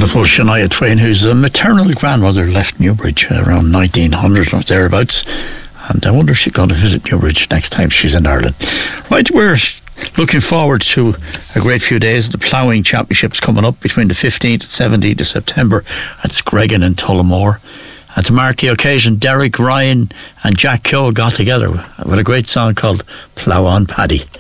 wonderful Shania Twain, whose maternal grandmother left Newbridge around 1900 or thereabouts. And I wonder if she's going to visit Newbridge next time she's in Ireland. Right, we're looking forward to a great few days. The ploughing championships coming up between the 15th and 17th of September at Screggan and Tullamore. And to mark the occasion, Derek, Ryan and Jack Keogh got together with a great song called Plough on Paddy.